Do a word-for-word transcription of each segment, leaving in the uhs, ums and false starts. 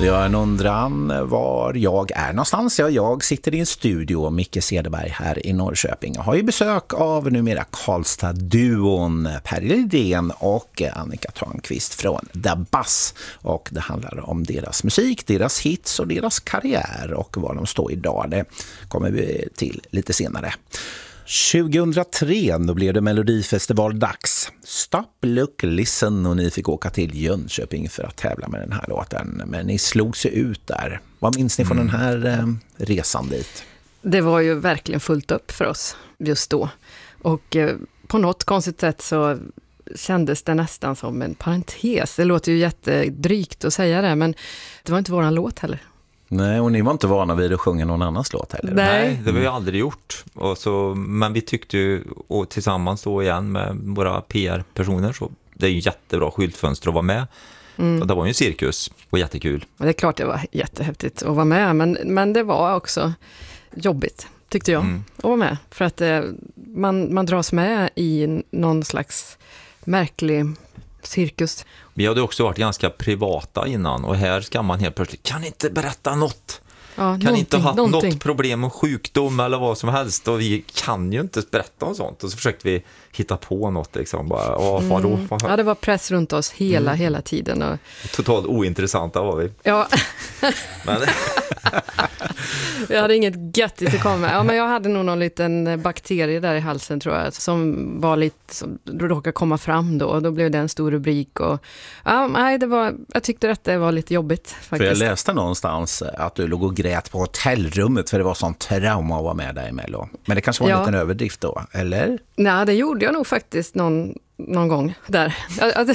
Jag undrar var jag är någonstans. Ja, jag sitter i en studio, Micke Cederberg här i Norrköping. Jag har ju besök av numera Karlstad-duon Per Lidén och Annika Törnqvist från The Buzz. Och det handlar om deras musik, deras hits och deras karriär och var de står idag. Det kommer vi till lite senare. tjugohundratre då blev det Melodifestival-dags. Stop, look, listen och ni fick åka till Jönköping för att tävla med den här låten. Men ni slog sig ut där. Vad minns ni från mm. den här eh, resan dit? Det var ju verkligen fullt upp för oss just då. Och eh, på något konstigt sätt så kändes det nästan som en parentes. Det låter ju jättedrygt att säga det, men det var inte våran låt heller. Nej, och ni var inte vana vid att sjunga någon annans låt heller. Nej, Nej det har vi aldrig gjort. Och så, men vi tyckte ju, och tillsammans då igen med våra P R-personer, så det är ju jättebra skyltfönster att vara med. Mm. Och det var ju en cirkus och jättekul. Och det är klart det var jättehäftigt att vara med, men, men det var också jobbigt, tyckte jag, mm. att vara med. För att eh, man, man dras med i någon slags märklig cirkus. Vi hade också varit ganska privata innan och här ska man helt plötsligt, kan inte berätta något. Ja, kan inte ha något problem med sjukdom eller vad som helst och vi kan ju inte berätta om sånt. Och så försökte vi hitta på något liksom. Bara, åh, vadå? Mm. Ja, det var press runt oss hela, mm. hela tiden. Och... Totalt ointressanta var vi. Ja. Men... jag hade inget göttigt att komma med. Ja, men jag hade nog någon liten bakterie där i halsen tror jag som var lite, som råkade komma fram då och då blev det en stor rubrik och ja, nej, det var, jag tyckte att det var lite jobbigt faktiskt. För jag läste någonstans att du låg och grät på hotellrummet för det var sån trauma att vara med där i Mello. Men det kanske var en ja. liten överdrift då, eller? Nej, det gjorde jag nog faktiskt någon, någon gång där. Jag,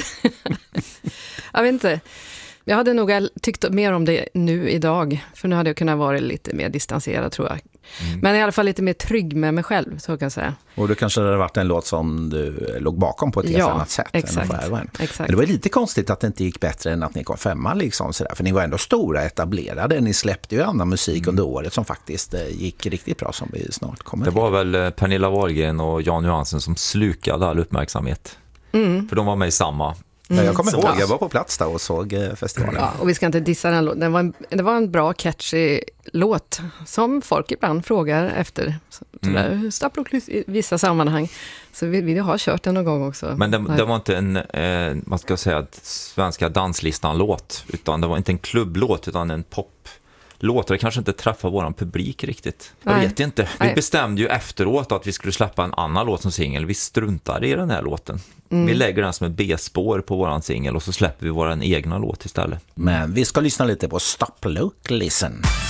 jag vet inte. Jag hade nog tyckt mer om det nu idag. För nu hade jag kunnat vara lite mer distanserad tror jag. Mm. Men i alla fall lite mer trygg med mig själv, så kan jag säga. Och det kanske hade varit en låt som du låg bakom på ett helt ja, annat sätt. Exakt, än exakt. Men det var lite konstigt att det inte gick bättre än att ni kom femma. Liksom, sådär. För ni var ändå stora, etablerade. Ni släppte ju annan musik mm. under året som faktiskt gick riktigt bra som vi snart kommer Det till. var väl Pernilla Wahlgren och Jan Johansson som slukade all uppmärksamhet. Mm. För de var med i samma. Mm. Jag kommer ihåg, jag var på plats där och såg festivalen. Ja, och vi ska inte dissa den låten. Det var en, det var en bra, catchy låt som folk ibland frågar efter. Mm. Stapplock i vissa sammanhang. Så vi, vi har kört den någon gång också. Men det, det var inte en, eh, man ska säga, svenska danslistan-låt. Utan det var inte en klubblåt utan en pop. Låter det kanske inte träffa våran publik riktigt. Jag Nej. vet inte. Vi Nej. bestämde ju efteråt att vi skulle släppa en annan låt som singel. Vi struntade i den här låten. Mm. Vi lägger den som ett B-spår på våran singel och så släpper vi våran egna låt istället. Men vi ska lyssna lite på Stop, Look, Listen.